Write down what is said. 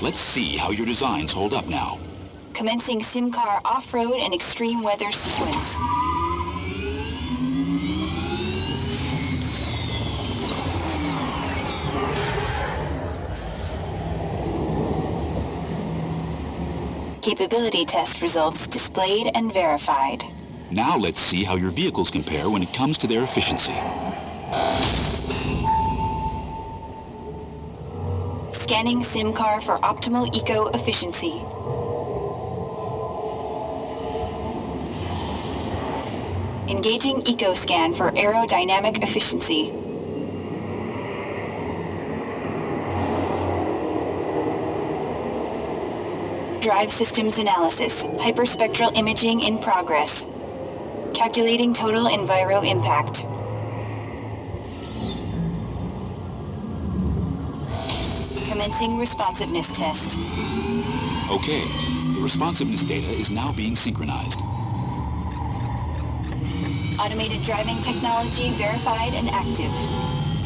Let's see how your designs hold up now. Commencing SimCar off-road and extreme weather sequence. Capability test results displayed and verified. Now let's see how your vehicles compare when it comes to their efficiency. Scanning SimCar for optimal eco-efficiency. Engaging EcoScan for aerodynamic efficiency. Drive systems analysis. Hyperspectral imaging in progress. Calculating total enviro impact. Commencing responsiveness test. Okay, the responsiveness data is now being synchronized. Automated driving technology verified and active.